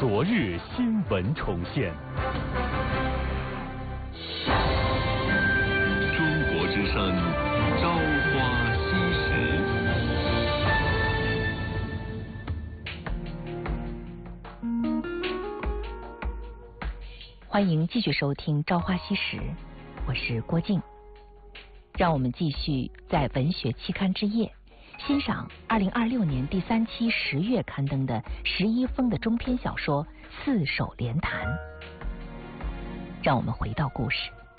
昨日新闻重现。 中国之声，朝花夕拾。 欢迎继续收听《朝花夕拾》，我是郭静。让我们继续在文学期刊之夜欣赏2026年第3期10月刊登的石一峰的中篇小说《四手联弹》。让我们回到故事，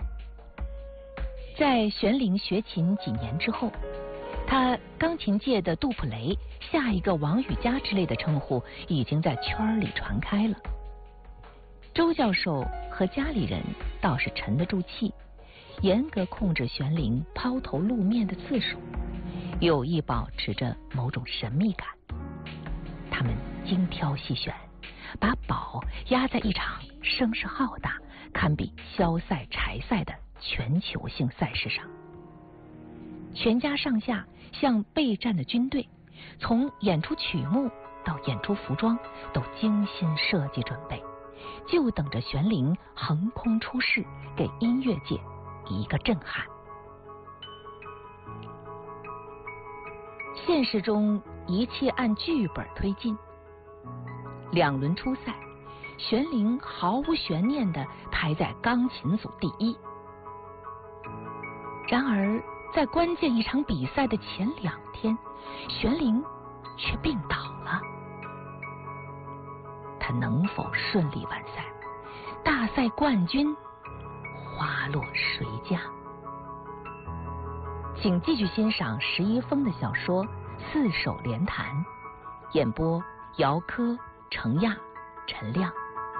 在玄龄学琴几年之后，他钢琴界的杜普雷、下一个王羽佳之类的称呼已经在圈里传开了。周教授和家里人倒是沉得住气，严格控制玄龄抛头露面的次数，有意保持着某种神秘感。他们精挑细选，把宝压在一场声势浩大、堪比萧赛、柴赛的全球性赛事上。全家上下像备战的军队，从演出曲目到演出服装都精心设计准备，就等着玄龄横空出世，给音乐界一个震撼。现实中一切按剧本推进，2轮初赛，玄龄毫无悬念地排在钢琴组第1。然而在关键一场比赛的前2天，玄龄却病倒了。他能否顺利完赛？大赛冠军花落谁家？请继续欣赏石一峰的小说《四手联弹》，演播姚科、程亚、陈亮。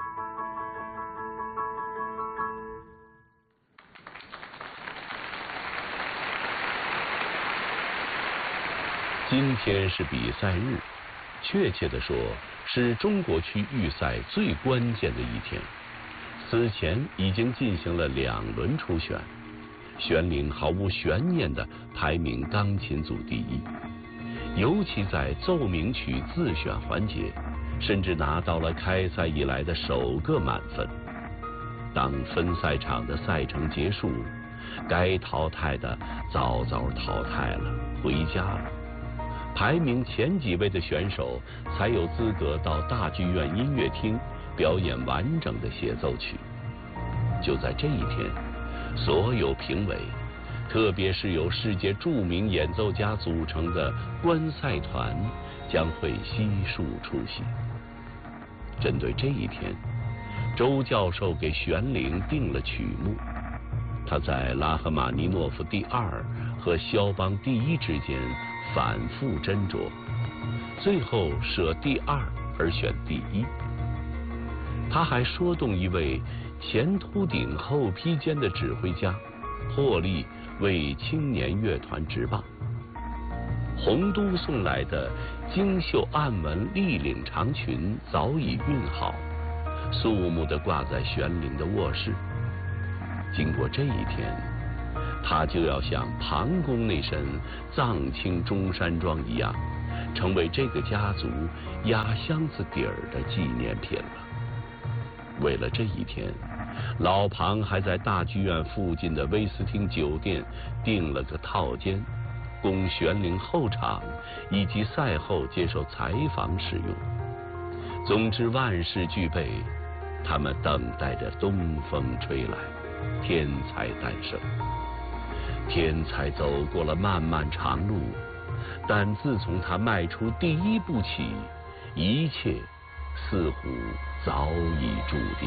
今天是比赛日，确切地说是中国区预赛最关键的一天。此前已经进行了2轮初选，玄龄毫无悬念地排名钢琴组第1，尤其在奏鸣曲自选环节，甚至拿到了开赛以来的首个满分。当分赛场的赛程结束，该淘汰的早早淘汰了，回家了。排名前几位的选手才有资格到大剧院音乐厅表演完整的协奏曲。就在这一天，所有评委，特别是由世界著名演奏家组成的观赛团，将会悉数出席。针对这一天，周教授给玄龄定了曲目。他在拉赫玛尼诺夫第2和肖邦第1之间反复斟酌，最后舍第2而选第1。他还说动一位前秃顶后披肩的指挥家，破例为青年乐团执棒。洪都送来的精绣暗纹立领长裙早已熨好，肃穆地挂在玄龄的卧室。经过这一天，他就要像庞公那身藏青中山装一样，成为这个家族压箱子底儿的纪念品了。为了这一天，老庞还在大剧院附近的威斯汀酒店订了个套间，供玄龄后场以及赛后接受采访使用。总之万事俱备，他们等待着东风吹来，天才诞生。天才走过了漫漫长路，但自从他迈出第1步起，一切似乎早已注定。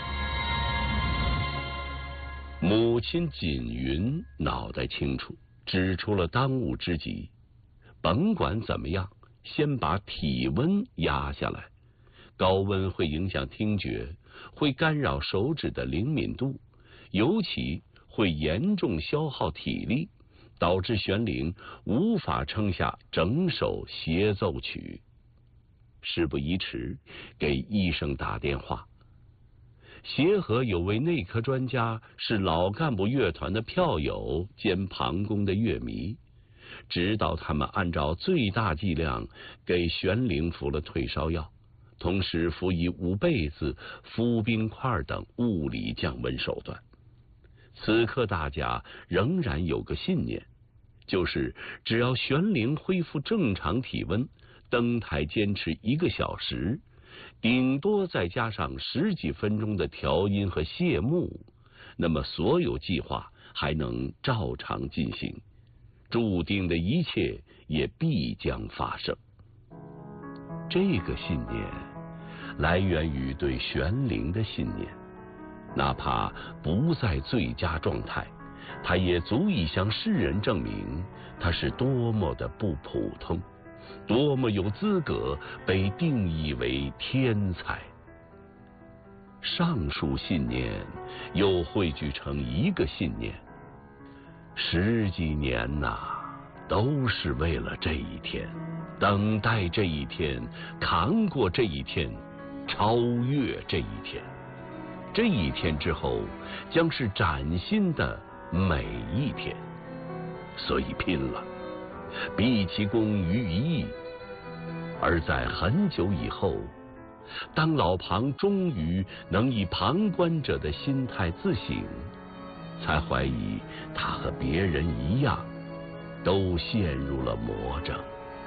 母亲锦云脑袋清楚，指出了当务之急。甭管怎么样，先把体温压下来。高温会影响听觉，会干扰手指的灵敏度，尤其会严重消耗体力，导致玄龄无法撑下整首协奏曲。事不宜迟，给医生打电话。协和有位内科专家，是老干部乐团的票友兼庞公的乐迷，指导他们按照最大剂量给玄龄服了退烧药， 同时辅以捂被子、敷冰块等物理降温手段。此刻大家仍然有个信念，就是只要悬铃恢复正常体温，登台坚持1个小时，顶多再加上10几分钟的调音和谢幕，那么所有计划还能照常进行，注定的一切也必将发生。这个信念来源于对玄灵的信念，哪怕不在最佳状态，他也足以向世人证明他是多么的不普通，多么有资格被定义为天才。上述信念又汇聚成一个信念，10几年都是为了这一天，等待这一天，扛过这一天，超越这一天。这一天之后将是崭新的每一天，所以拼了，毕其功于一役。而在很久以后，当老庞终于能以旁观者的心态自省，才怀疑他和别人一样，都陷入了魔怔。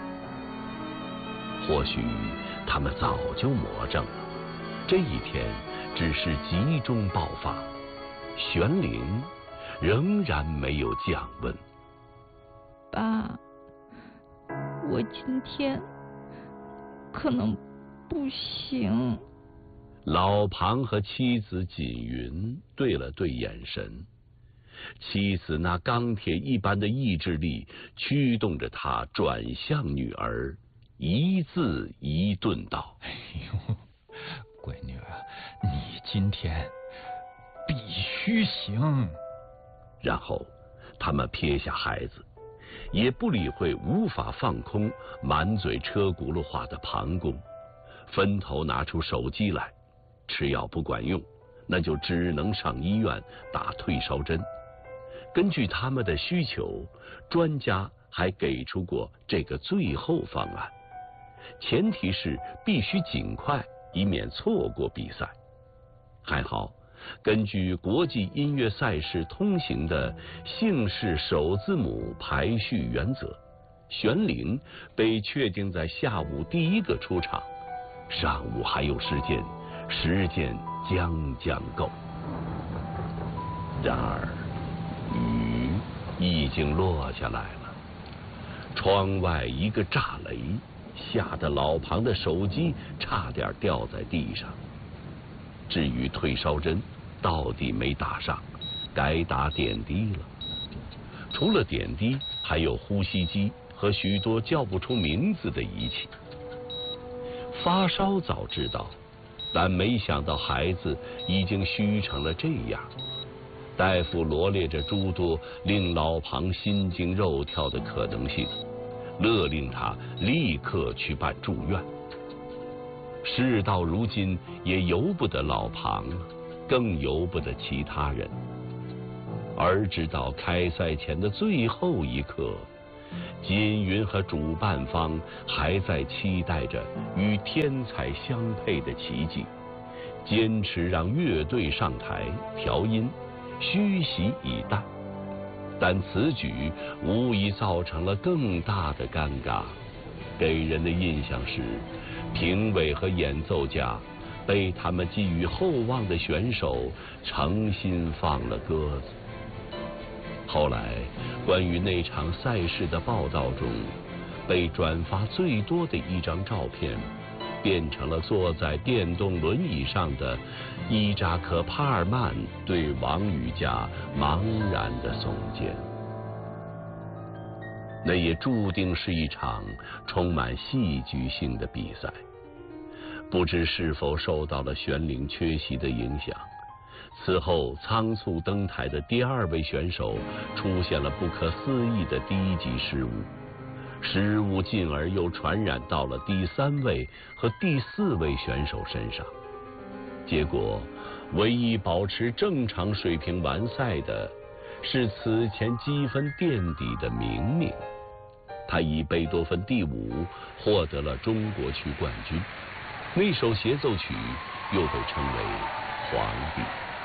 或许他们早就魔怔了，这一天只是集中爆发，玄灵仍然没有降温。 爸，我今天可能不行。 老庞和妻子锦云对了对眼神，妻子那钢铁一般的意志力驱动着他转向女儿，一字一顿道： 哎呦，闺女啊，你今天必须行。 然后他们撇下孩子，也不理会无法放空、满嘴车轱辘话的庞公，分头拿出手机来。吃药不管用，那就只能上医院打退烧针。根据他们的需求，专家还给出过这个最后方案，前提是必须尽快，以免错过比赛。还好，根据国际音乐赛事通行的姓氏首字母排序原则，玄灵被确定在下午第一个出场，上午还有时间将够。然而雨已经落下来了，窗外一个炸雷，吓得老庞的手机差点掉在地上。至于退烧针到底没打上，该打点滴了。除了点滴，还有呼吸机和许多叫不出名字的仪器。发烧早知道，但没想到孩子已经虚成了这样。大夫罗列着诸多令老庞心惊肉跳的可能性，勒令他立刻去办住院。事到如今，也由不得老庞，更由不得其他人。而直到开赛前的最后一刻，锦云和主办方还在期待着与天才相配的奇迹，坚持让乐队上台调音，虚席以待。但此举无疑造成了更大的尴尬，给人的印象是评委和演奏家被他们寄予厚望的选手诚心放了鸽子。后来关于那场赛事的报道中，被转发最多的一张照片变成了坐在电动轮椅上的伊扎克·帕尔曼对王羽佳茫然的耸肩。那也注定是一场充满戏剧性的比赛。不知是否受到了玄灵缺席的影响，此后仓促登台的第2位选手出现了不可思议的低级失误进而又传染到了第3位和第4位选手身上。结果唯一保持正常水平完赛的是此前积分垫底的明明，他以贝多芬第5获得了中国区冠军。 那首协奏曲又被称为《皇帝》。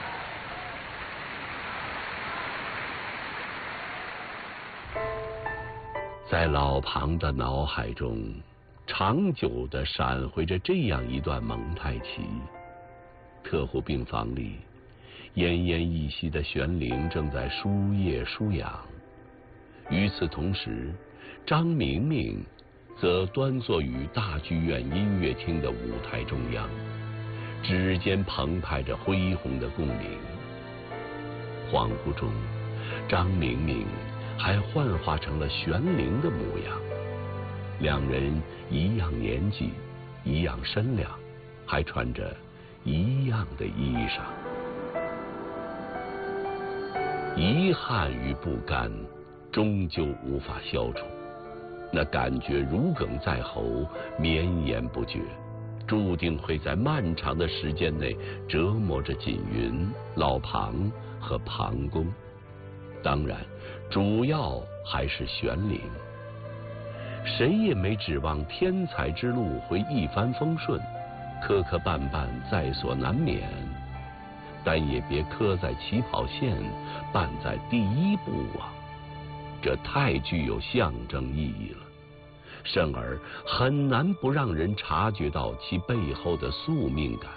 在老庞的脑海中，长久地闪回着这样一段蒙太奇：特护病房里，奄奄一息的玄灵正在输液输氧。与此同时，张明明则端坐于大剧院音乐厅的舞台中央，指尖澎湃着恢宏的共鸣。恍惚中，张明明还幻化成了玄灵的模样。两人一样年纪，一样身量，还穿着一样的衣裳。遗憾与不甘终究无法消除，那感觉如鲠在喉，绵延不绝，注定会在漫长的时间内折磨着锦云、老庞和庞公。当然，主要还是玄灵。谁也没指望天才之路会一帆风顺，磕磕绊绊在所难免，但也别磕在起跑线，绊在第一步啊！这太具有象征意义了，甚而很难不让人察觉到其背后的宿命感。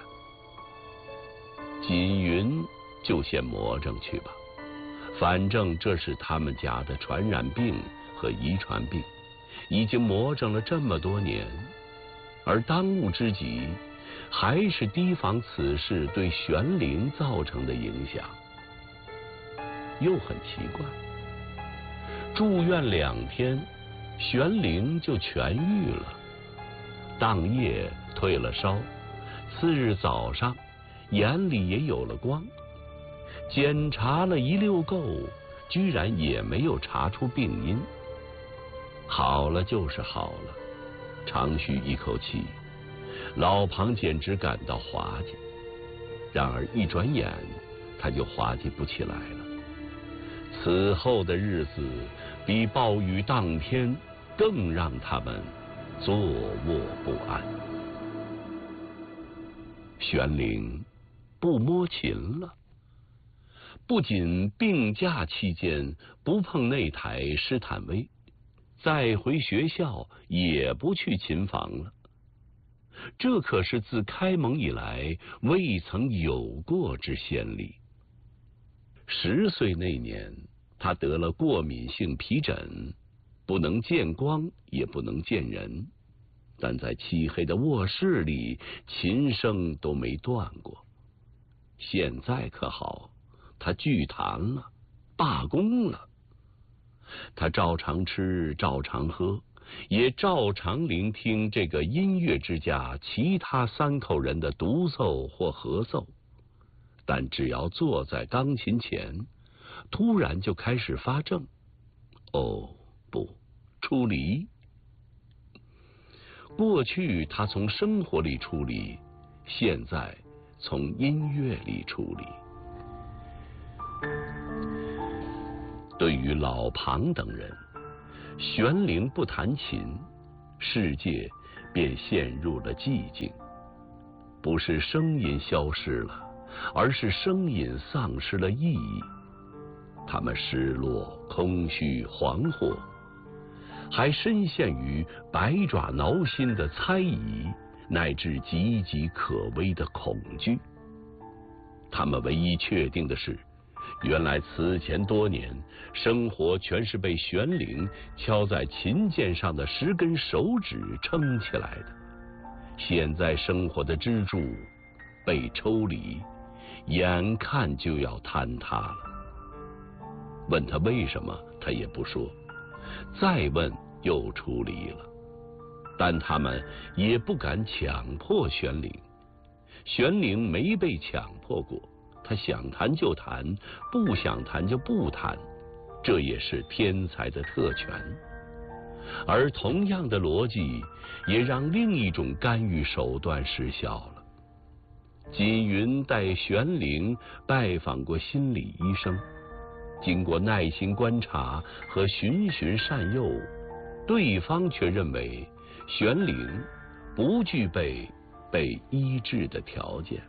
锦云就先魔怔去吧，反正这是他们家的传染病和遗传病，已经魔怔了这么多年，而当务之急还是提防此事对玄灵造成的影响。又很奇怪，住院2天，玄灵就痊愈了，当夜退了烧，次日早上眼里也有了光，检查了一溜够，居然也没有查出病因。好了就是好了，长吁一口气，老庞简直感到滑稽。然而一转眼，他就滑稽不起来了。此后的日子比暴雨当天更让他们坐卧不安。玄灵不摸琴了，不仅病假期间不碰那台施坦威，再回学校也不去琴房了。这可是自开蒙以来未曾有过之先例。10岁那年，他得了过敏性皮疹，不能见光，也不能见人，但在漆黑的卧室里，琴声都没断过。现在可好，他拒弹了，罢工了。他照常吃，照常喝，也照常聆听这个音乐之家其他3口人的独奏或合奏，但只要坐在钢琴前，突然就开始发怔。哦，不，出离。过去他从生活里出离，现在从音乐里出离。对于老庞等人，玄灵不弹琴，世界便陷入了寂静。不是声音消失了，而是声音丧失了意义。他们失落、空虚、惶惑，还深陷于百爪挠心的猜疑，乃至岌岌可危的恐惧。他们唯一确定的是，原来此前多年，生活全是被玄灵敲在琴键上的10根手指撑起来的。现在生活的支柱被抽离，眼看就要坍塌了。问他为什么，他也不说；再问，又出离了。但他们也不敢强迫玄灵，玄灵没被强迫过。他想弹就弹，不想弹就不弹，这也是天才的特权。而同样的逻辑也让另一种干预手段失效了。锦云带玄灵拜访过心理医生，经过耐心观察和循循善诱，对方却认为玄灵不具备被医治的条件。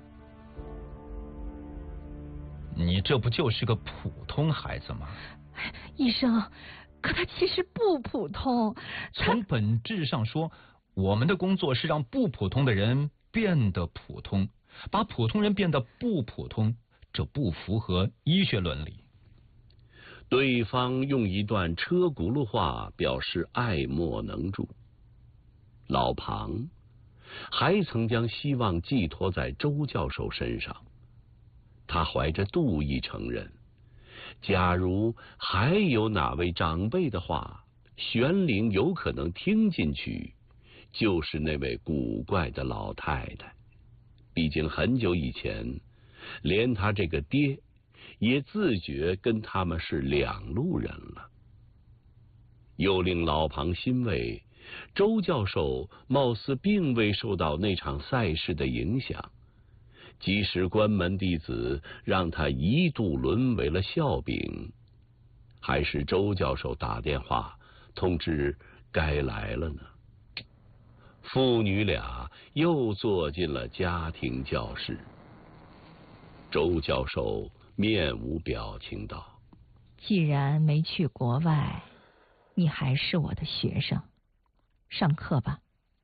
你这不就是个普通孩子吗？ 医生，可他其实不普通。 从本质上说，我们的工作是让不普通的人变得普通，把普通人变得不普通，这不符合医学伦理。 对方用一段车轱辘话表示爱莫能助。老庞还曾将希望寄托在周教授身上，他怀着妒意承认，假如还有哪位长辈的话，玄灵有可能听进去，就是那位古怪的老太太。毕竟很久以前，连他这个爹也自觉跟他们是两路人了。又令老庞欣慰，周教授貌似并未受到那场赛事的影响，即使关门弟子让他一度沦为了笑柄，还是周教授打电话通知该来了呢。父女俩又坐进了家庭教室。周教授面无表情道： 既然没去国外，你还是我的学生，上课吧。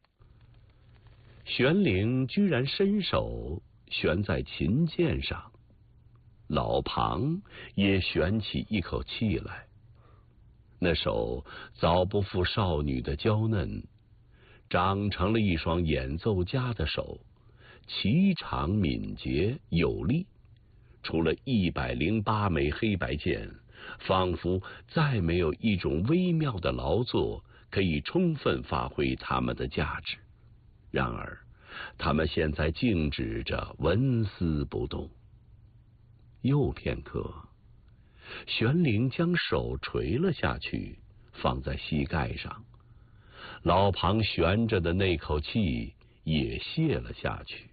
玄灵居然伸手悬在琴键上，老庞也悬起一口气来。那手早不复少女的娇嫩，长成了一双演奏家的手，颀长敏捷有力。除了108枚黑白键，仿佛再没有一种微妙的劳作可以充分发挥它们的价值。然而他们现在静止着，纹丝不动。又片刻，玄灵将手垂了下去，放在膝盖上，老庞悬着的那口气也泄了下去。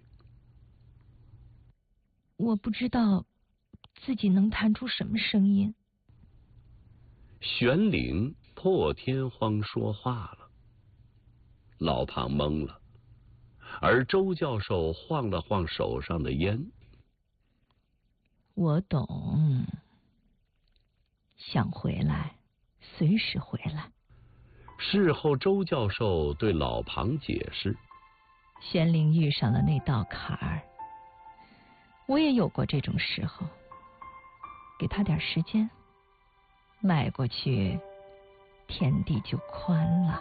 我不知道自己能弹出什么声音。 玄灵破天荒说话了，老庞懵了，而周教授晃了晃手上的烟。 我懂，想回来，随时回来。 事后，周教授对老庞解释： 玄灵遇上了那道坎儿，我也有过这种时候，给他点时间，迈过去，天地就宽了。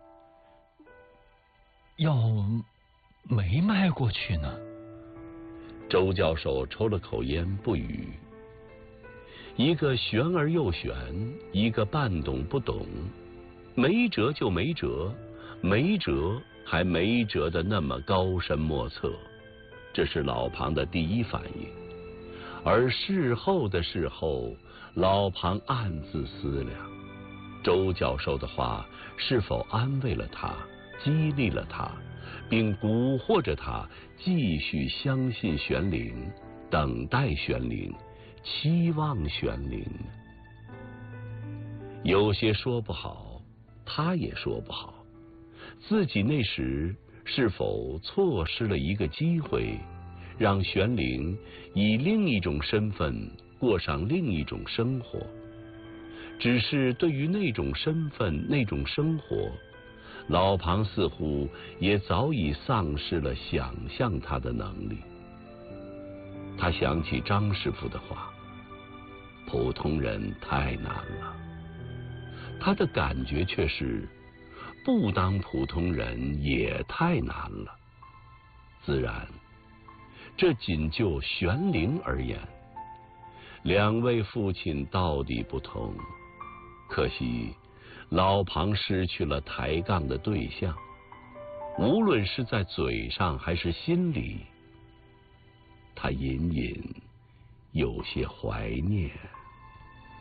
要没迈过去呢？ 周教授抽了口烟，不语。一个玄而又玄，一个半懂不懂，没辙就没辙，没辙还没辙的那么高深莫测，这是老庞的第一反应。而事后的事后，老庞暗自思量，周教授的话是否安慰了他，激励了他，并蛊惑着他继续相信玄灵，等待玄灵，期望玄灵呢？有些说不好，他也说不好。自己那时是否错失了一个机会，让玄灵以另一种身份过上另一种生活？只是对于那种身份、那种生活，老庞似乎也早已丧失了想象他的能力。他想起张师傅的话：普通人太难了。他的感觉却是，不当普通人也太难了。自然，这仅就玄灵而言，两位父亲到底不同。可惜老庞失去了抬杠的对象，无论是在嘴上还是心里，他隐隐有些怀念。